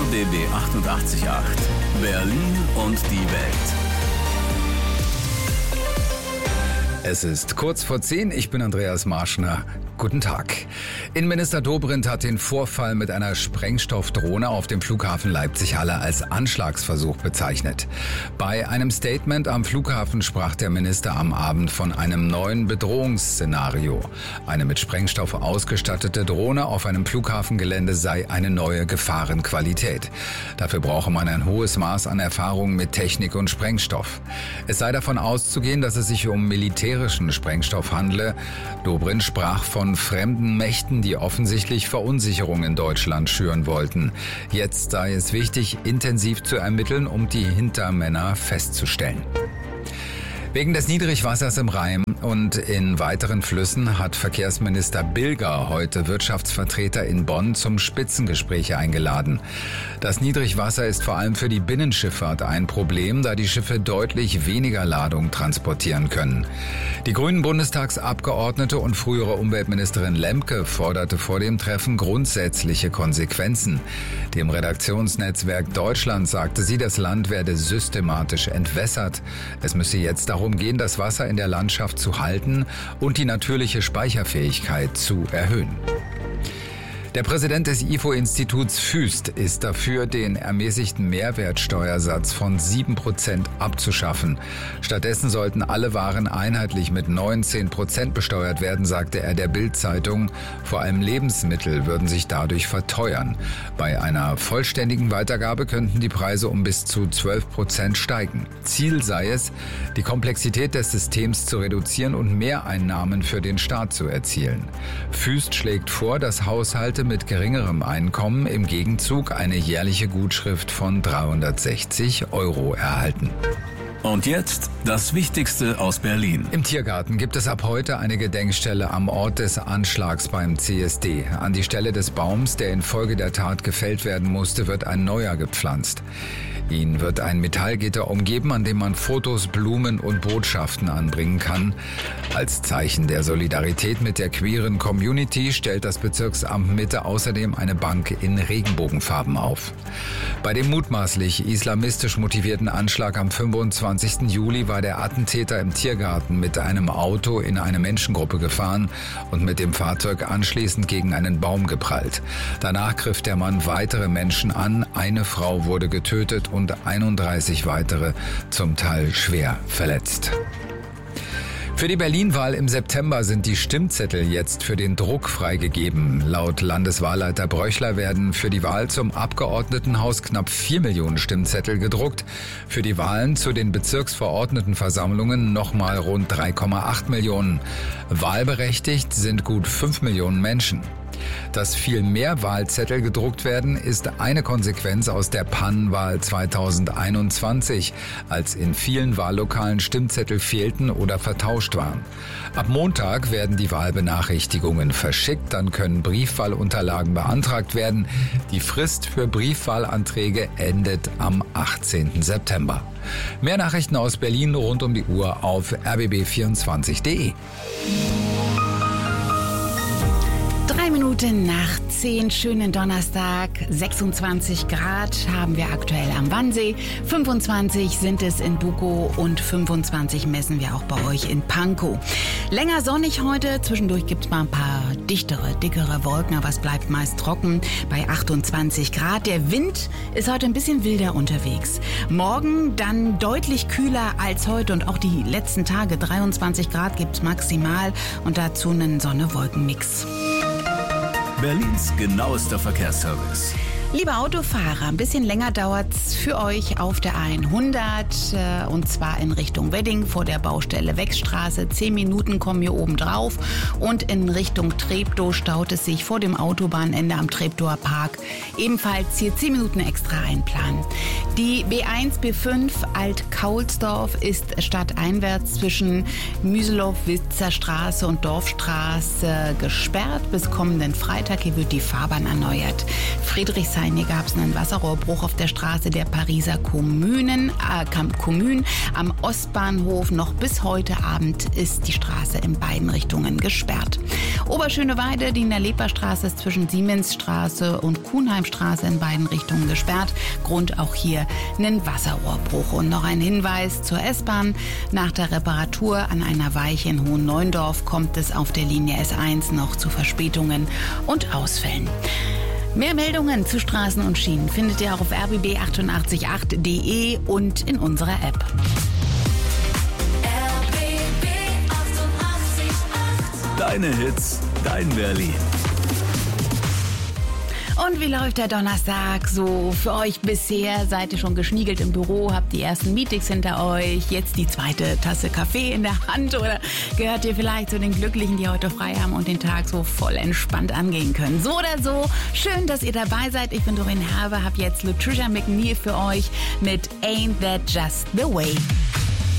RBB 88.8 Berlin und die Welt. Es ist kurz vor 10. Ich bin Andreas Marschner. Guten Tag. Innenminister Dobrindt hat den Vorfall mit einer Sprengstoffdrohne auf dem Flughafen Leipzig-Halle als Anschlagsversuch bezeichnet. Bei einem Statement am Flughafen sprach der Minister am Abend von einem neuen Bedrohungsszenario. Eine mit Sprengstoff ausgestattete Drohne auf einem Flughafengelände sei eine neue Gefahrenqualität. Dafür brauche man ein hohes Maß an Erfahrung mit Technik und Sprengstoff. Es sei davon auszugehen, dass es sich um militärischen Sprengstoff handle. Dobrindt sprach von fremden Mächten, die offensichtlich Verunsicherung in Deutschland schüren wollten. Jetzt sei es wichtig, intensiv zu ermitteln, um die Hintermänner festzustellen. Wegen des Niedrigwassers im Rhein und in weiteren Flüssen hat Verkehrsminister Bilger heute Wirtschaftsvertreter in Bonn zum Spitzengespräch eingeladen. Das Niedrigwasser ist vor allem für die Binnenschifffahrt ein Problem, da die Schiffe deutlich weniger Ladung transportieren können. Die grünen Bundestagsabgeordnete und frühere Umweltministerin Lemke forderte vor dem Treffen grundsätzliche Konsequenzen. Dem Redaktionsnetzwerk Deutschland sagte sie, das Land werde systematisch entwässert. Es müsse jetzt darum gehen, das Wasser in der Landschaft zu halten und die natürliche Speicherfähigkeit zu erhöhen. Der Präsident des IFO-Instituts Füst ist dafür, den ermäßigten Mehrwertsteuersatz von 7% abzuschaffen. Stattdessen sollten alle Waren einheitlich mit 19% besteuert werden, sagte er der Bild-Zeitung. Vor allem Lebensmittel würden sich dadurch verteuern. Bei einer vollständigen Weitergabe könnten die Preise um bis zu 12% steigen. Ziel sei es, die Komplexität des Systems zu reduzieren und Mehreinnahmen für den Staat zu erzielen. Füst schlägt vor, dass Haushalte mit geringerem Einkommen im Gegenzug eine jährliche Gutschrift von 360 € erhalten. Und jetzt das Wichtigste aus Berlin. Im Tiergarten gibt es ab heute eine Gedenkstelle am Ort des Anschlags beim CSD. An die Stelle des Baums, der infolge der Tat gefällt werden musste, wird ein neuer gepflanzt. Ihn wird ein Metallgitter umgeben, an dem man Fotos, Blumen und Botschaften anbringen kann. Als Zeichen der Solidarität mit der queeren Community stellt das Bezirksamt Mitte außerdem eine Bank in Regenbogenfarben auf. Bei dem mutmaßlich islamistisch motivierten Anschlag am 25. Juli war der Attentäter im Tiergarten mit einem Auto in eine Menschengruppe gefahren und mit dem Fahrzeug anschließend gegen einen Baum geprallt. Danach griff der Mann weitere Menschen an, eine Frau wurde getötet und 31 weitere zum Teil schwer verletzt. Für die Berlin-Wahl im September sind die Stimmzettel jetzt für den Druck freigegeben. Laut Landeswahlleiter Bröchler werden für die Wahl zum Abgeordnetenhaus knapp 4 Millionen Stimmzettel gedruckt. Für die Wahlen zu den Bezirksverordnetenversammlungen nochmal rund 3,8 Millionen. Wahlberechtigt sind gut 5 Millionen Menschen. Dass viel mehr Wahlzettel gedruckt werden, ist eine Konsequenz aus der Pannenwahl 2021, als in vielen Wahllokalen Stimmzettel fehlten oder vertauscht waren. Ab Montag werden die Wahlbenachrichtigungen verschickt, dann können Briefwahlunterlagen beantragt werden. Die Frist für Briefwahlanträge endet am 18. September. Mehr Nachrichten aus Berlin rund um die Uhr auf rbb24.de. 3 Minuten nach 10, schönen Donnerstag, 26 Grad haben wir aktuell am Wannsee, 25 sind es in Bukow und 25 messen wir auch bei euch in Pankow. Länger sonnig heute, zwischendurch gibt es mal ein paar dickere Wolken, aber es bleibt meist trocken bei 28 Grad. Der Wind ist heute ein bisschen wilder unterwegs. Morgen dann deutlich kühler als heute und auch die letzten Tage, 23 Grad gibt es maximal und dazu einen Sonne-Wolken-Mix. Berlins genauester Verkehrsservice. Liebe Autofahrer, ein bisschen länger dauert's für euch auf der 100 und zwar in Richtung Wedding vor der Baustelle Wechstraße. 10 Minuten kommen hier oben drauf und in Richtung Treptow staut es sich vor dem Autobahnende am Treptower Park. Ebenfalls hier 10 Minuten extra einplanen. Die B1, B5 Alt-Kaulsdorf ist stadteinwärts zwischen Müselow-Witzer Straße und Dorfstraße gesperrt bis kommenden Freitag. Hier wird die Fahrbahn erneuert. Friedrichshain Polizei gab es einen Wasserrohrbruch auf der Straße der Pariser Kommunen am Ostbahnhof. Noch bis heute Abend ist die Straße in beiden Richtungen gesperrt. Oberschöneweide, die Leperstraße ist zwischen Siemensstraße und Kuhnheimstraße in beiden Richtungen gesperrt. Grund auch hier einen Wasserrohrbruch. Und noch ein Hinweis zur S-Bahn. Nach der Reparatur an einer Weiche in Hohenneuendorf kommt es auf der Linie S1 noch zu Verspätungen und Ausfällen. Mehr Meldungen zu Straßen und Schienen findet ihr auch auf rbb888.de und in unserer App. RBB 888. Deine Hits, dein Berlin. Und wie läuft der Donnerstag so für euch bisher? Seid ihr schon geschniegelt im Büro? Habt die ersten Meetings hinter euch? Jetzt die zweite Tasse Kaffee in der Hand? Oder gehört ihr vielleicht zu den Glücklichen, die heute frei haben und den Tag so voll entspannt angehen können? So oder so, schön, dass ihr dabei seid. Ich bin Doreen Herbe, habe jetzt Latricia McNeil für euch mit Ain't That Just The Way.